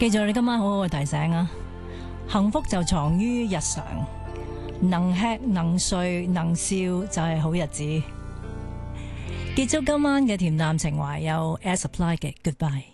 記住你今晚好好嘅提醒啊！幸福就藏於日常，能吃能睡能笑就係好日子。結束今晚嘅恬淡情懷，有 Air Supply 嘅 Goodbye。